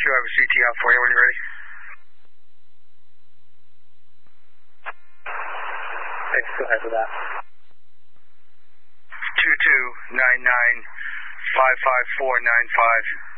I have a CT out for you when you're ready. Thanks, go ahead with that. 2299 55495.